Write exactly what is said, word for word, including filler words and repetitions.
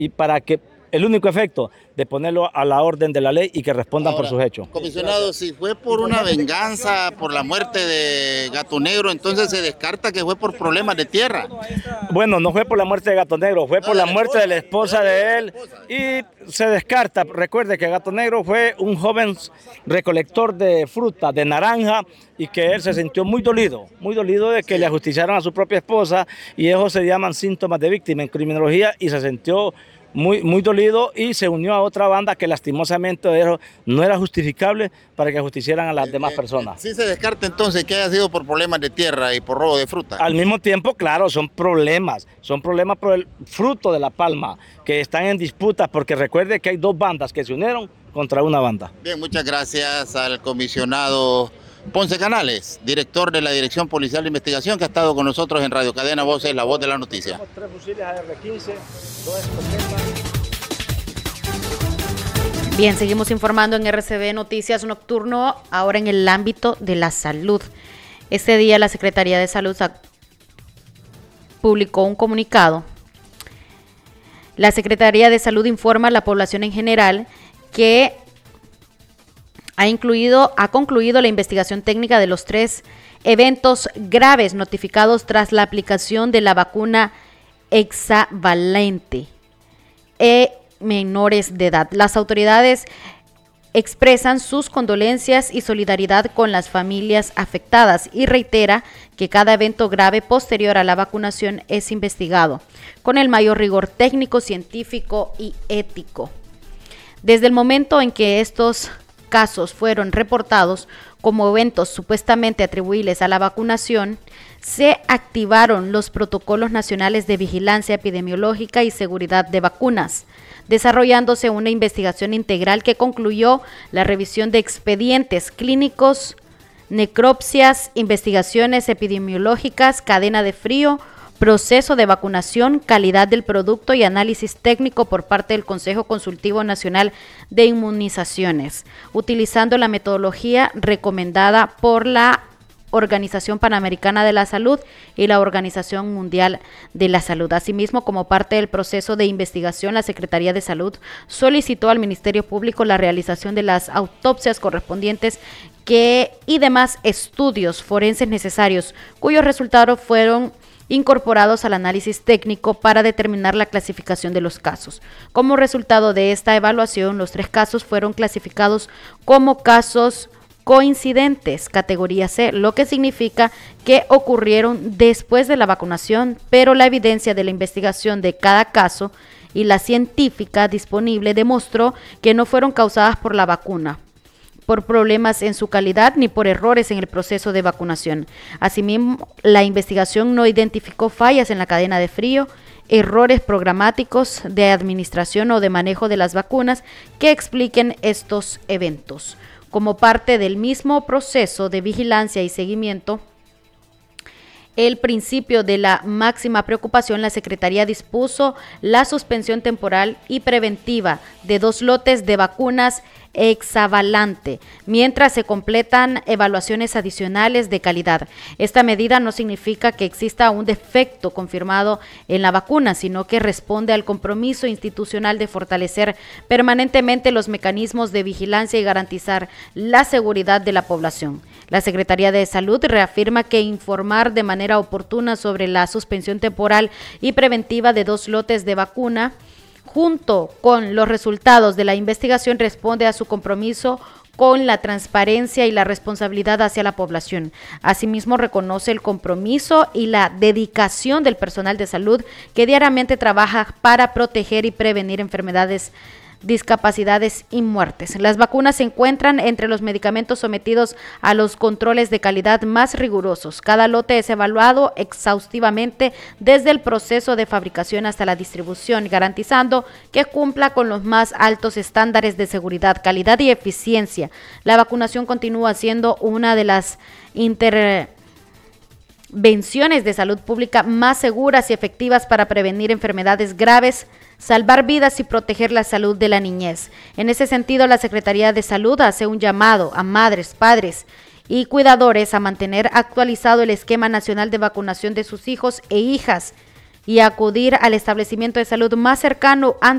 y para que el único efecto de ponerlo a la orden de la ley y que respondan Ahora, por sus hechos. Comisionado, si fue por una venganza por la muerte de Gato Negro, entonces se descarta que fue por problemas de tierra. Bueno, no fue por la muerte de Gato Negro, fue por la muerte de la esposa de él y se descarta. Recuerde que Gato Negro fue un joven recolector de fruta, de naranja, y que él se sintió muy dolido, muy dolido de que le ajusticiaran a su propia esposa, y eso se llaman síntomas de víctima en criminología, y se sintió Muy, muy dolido y se unió a otra banda que lastimosamente no era justificable para que ajusticiaran a las Eh, demás eh, personas. Sí se descarta entonces que haya sido por problemas de tierra y por robo de fruta. Al mismo tiempo, claro, son problemas, son problemas por el fruto de la palma, que están en disputa, porque recuerde que hay dos bandas que se unieron contra una banda. Bien, muchas gracias al comisionado Ponce Canales, director de la Dirección Policial de Investigación, que ha estado con nosotros en Radio Cadena Voces, la voz de la noticia. Tenemos tres fusiles A R quince, dos escopetas. Bien, seguimos informando en R C B Noticias Nocturno, ahora en el ámbito de la salud. Este día la Secretaría de Salud publicó un comunicado. La Secretaría de Salud informa a la población en general que ha incluido, ha concluido la investigación técnica de los tres eventos graves notificados tras la aplicación de la vacuna hexavalente en menores de edad. Las autoridades expresan sus condolencias y solidaridad con las familias afectadas y reitera que cada evento grave posterior a la vacunación es investigado con el mayor rigor técnico, científico y ético. Desde el momento en que estos casos fueron reportados como eventos supuestamente atribuibles a la vacunación, se activaron los protocolos nacionales de vigilancia epidemiológica y seguridad de vacunas, desarrollándose una investigación integral que concluyó la revisión de expedientes clínicos, necropsias, investigaciones epidemiológicas, cadena de frío, proceso de vacunación, calidad del producto y análisis técnico por parte del Consejo Consultivo Nacional de Inmunizaciones, utilizando la metodología recomendada por la Organización Panamericana de la Salud y la Organización Mundial de la Salud. Asimismo, como parte del proceso de investigación, la Secretaría de Salud solicitó al Ministerio Público la realización de las autopsias correspondientes que, y demás estudios forenses necesarios, cuyos resultados fueron incorporados al análisis técnico para determinar la clasificación de los casos. Como resultado de esta evaluación, los tres casos fueron clasificados como casos coincidentes, categoría C, lo que significa que ocurrieron después de la vacunación, pero la evidencia de la investigación de cada caso y la científica disponible demostró que no fueron causadas por la vacuna, por problemas en su calidad ni por errores en el proceso de vacunación. Asimismo, la investigación no identificó fallas en la cadena de frío, errores programáticos de administración o de manejo de las vacunas que expliquen estos eventos. Como parte del mismo proceso de vigilancia y seguimiento, el principio de la máxima preocupación, la Secretaría dispuso la suspensión temporal y preventiva de dos lotes de vacunas hexavalente, mientras se completan evaluaciones adicionales de calidad. Esta medida no significa que exista un defecto confirmado en la vacuna, sino que responde al compromiso institucional de fortalecer permanentemente los mecanismos de vigilancia y garantizar la seguridad de la población. La Secretaría de Salud reafirma que informar de manera oportuna sobre la suspensión temporal y preventiva de dos lotes de vacuna junto con los resultados de la investigación responde a su compromiso con la transparencia y la responsabilidad hacia la población. Asimismo, reconoce el compromiso y la dedicación del personal de salud que diariamente trabaja para proteger y prevenir enfermedades, discapacidades y muertes. Las vacunas se encuentran entre los medicamentos sometidos a los controles de calidad más rigurosos. Cada lote es evaluado exhaustivamente desde el proceso de fabricación hasta la distribución, garantizando que cumpla con los más altos estándares de seguridad, calidad y eficiencia. La vacunación continúa siendo una de las intervenciones de salud pública más seguras y efectivas para prevenir enfermedades graves, salvar vidas y proteger la salud de la niñez. En ese sentido, la Secretaría de Salud hace un llamado a madres, padres y cuidadores a mantener actualizado el esquema nacional de vacunación de sus hijos e hijas y a acudir al establecimiento de salud más cercano ante